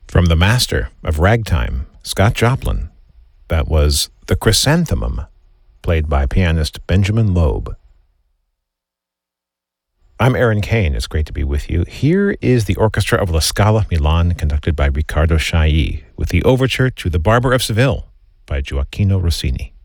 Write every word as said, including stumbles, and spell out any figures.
From the master of ragtime, Scott Joplin, that was The Chrysanthemum, played by pianist Benjamin Loeb. I'm Aaron Kane. It's great to be with you. Here is the orchestra of La Scala Milan, conducted by Riccardo Chailly, with the overture to The Barber of Seville by Gioacchino Rossini.